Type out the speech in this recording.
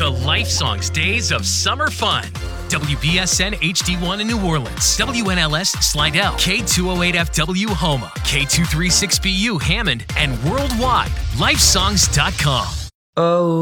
the Life Songs Days of Summer Fun. WBSN HD1 in New Orleans, WNLS Slidell, K208FW Homa, K236BU Hammond, and worldwide, lifesongs.com. Oh.